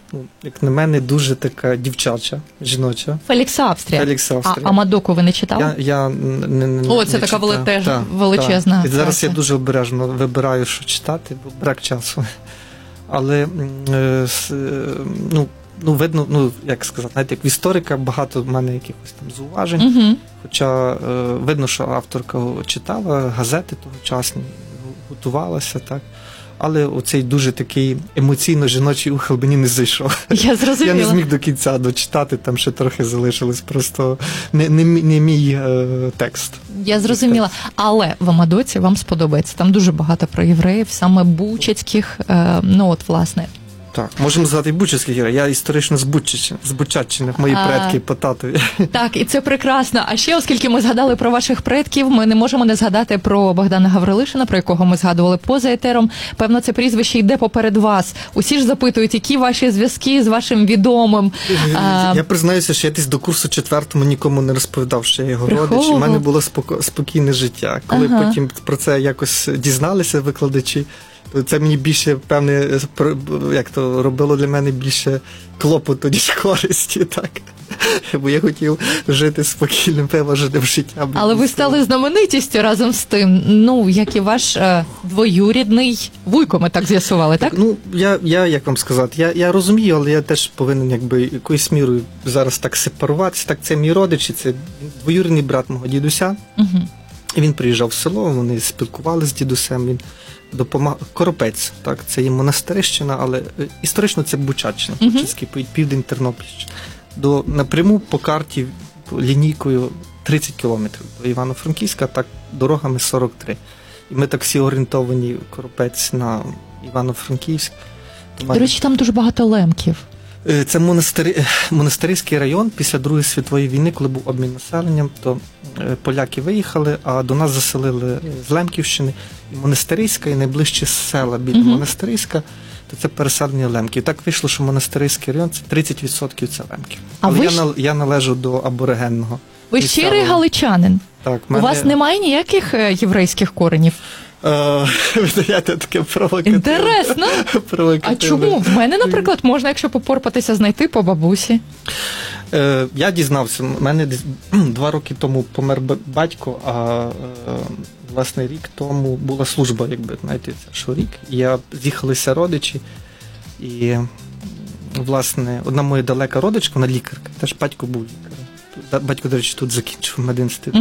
ну, як на мене, дуже така дівчача, жіноча. Фелікс Австрія. Фелікс Австрія. А Мадоку ви не читали? Я не О, це не така читав. величезна. І зараз праця. я дуже обережно вибираю, що читати, бо брак часу. Але, видно, як сказати, знаєте, як в історика багато в мене якихось там зауважень. Угу. Хоча видно, що авторка читала газети тогочасні, готувалася, так. Але оцей дуже такий емоційно-жіночий ухил мені не зайшов. Я зрозуміла. Я не зміг до кінця дочитати, там ще трохи залишилось, просто не мій текст. Я зрозуміла. Але в Амадоці вам сподобається. Там дуже багато про євреїв, саме бучацьких, власне. Так, можемо згадати бучацьких євреїв. Я історично з Бучаччини, мої предки по татові. Так, і це прекрасно. А ще, оскільки ми згадали про ваших предків, ми не можемо не згадати про Богдана Гаврилишина, про якого ми згадували поза етером. Певно, це прізвище йде поперед вас. Усі ж запитують, які ваші зв'язки з вашим відомим. Я признаюся, що я десь до курсу 4-му нікому не розповідав, що я його родич. І в мене було спокійне життя. Коли потім про це якось дізналися викладачі, то це мені більше, певне, як то, робило для мене більше клопоту, ніж користі, так. Бо я хотів жити спокійним, виваженим життям. Але ви стали знаменитістю разом з тим, як і ваш двоюрідний вуйко, ми так з'ясували, так? Я як вам сказати, я розумію, але я теж повинен, якоюсь мірою зараз так сепаруватися. Так, це мій родич, це двоюрідний брат мого дідуся. Угу. І він приїжджав в село, вони спілкувалися з дідусем, він допомагав. Коропець, так, це є Монастирищина, але історично це Бучаччина, Бучацький південь Тернопільщини. Напряму по карті лінійкою 30 кілометрів до Івано-Франківська, так дорогами 43. І ми так всі орієнтовані, Коропець на Івано-Франківськ. До речі, там дуже багато лемків. Це монастирський район після Другої світової війни, коли був обмін населенням, то поляки виїхали, а до нас заселили з Лемківщини. І Монастирська, і найближчі села біля Монастирська, то це переселення лемків. Так вийшло, що Монастирський район – це 30% це лемків. Але я належу до аборигенного. Ви щирий галичанин. Так, У вас немає ніяких єврейських коренів? Ви даєте таке провокативне. Інтересно. А чому? В мене, наприклад, можна, якщо попорпатися, знайти по бабусі. Я дізнався, в мене 2 роки тому помер батько, а власне рік тому була служба, знаєте, що рік. Я з'їхалися родичі, і власне одна моя далека родичка, вона лікарка, теж батько був лікарем. Батько, до речі, тут закінчив медінститут.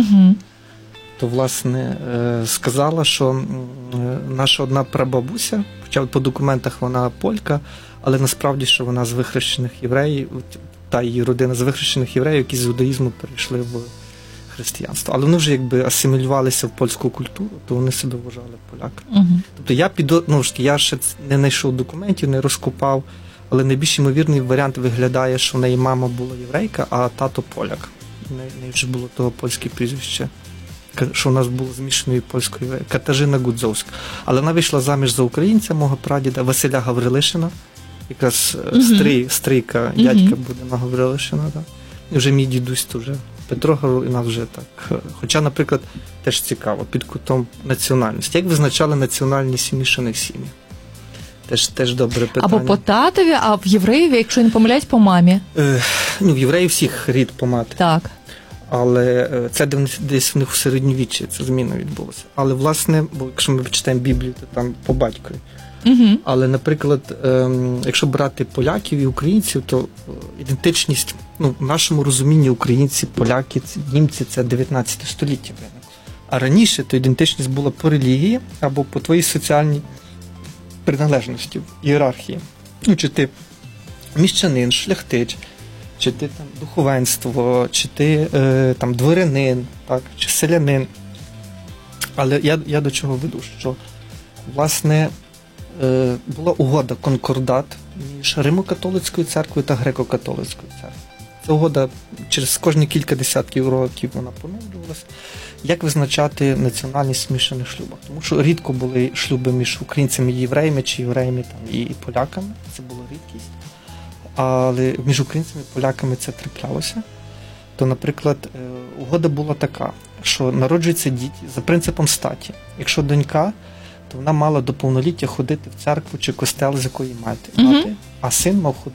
То, власне, сказала, що наша одна прабабуся, хоча по документах вона полька, але насправді, що вона з вихрещених євреїв, та її родина з вихрещених євреїв, які з іудаїзму перейшли в християнство. Але вони вже асимілювалися в польську культуру, то вони себе вважали поляками. Тобто я ще не знайшов документів, не розкопав, але найбільш ймовірний варіант виглядає, що в неї мама була єврейка, а тато поляк. В неї вже було того польське прізвище, що у нас було змішаною польською Катажина Гудзовська. Але вона вийшла заміж за українця, мого прадіда Василя Гаврилишина, якраз стрийка дядька буде на Гаврилишина. Так. І вже мій дідусь то вже Петро Гаврилишин, і нас вже так. Хоча, наприклад, теж цікаво, під кутом національності. Як визначали національність змішаних сім'ї? Теж добре питання. Або по татові, а в євреїві, якщо не помиляюсь, по мамі. В євреїв всіх рід по матері. Так. Але це десь в них в середньовіччі ця зміна відбулася. Але, власне, бо якщо ми читаємо Біблію, то там по батькові. Але, наприклад, якщо брати поляків і українців, то ідентичність, в нашому розумінні українці, поляки, німці – це 19 століття. А раніше то ідентичність була по релігії або по твоїй соціальній приналежності, ієрархії. Чи ти міщанин, шляхтич, чи ти там духовенство, чи ти там дворянин, так, чи селянин. Але я до чого веду, що, власне, була угода, конкордат між Римо-католицькою церквою та Греко-католицькою церквою. Ця угода через кожні кілька десятків років вона поновлювалася. Як визначати національність в змішаних шлюбах? Тому що рідко були шлюби між українцями і євреями, чи євреями і поляками. Це була рідкість. Але між українцями і поляками це траплялося. То, наприклад, угода була така, що народжуються діти за принципом статі. Якщо донька, то вона мала до повноліття ходити в церкву чи костел, з якої мати, а син мав ходити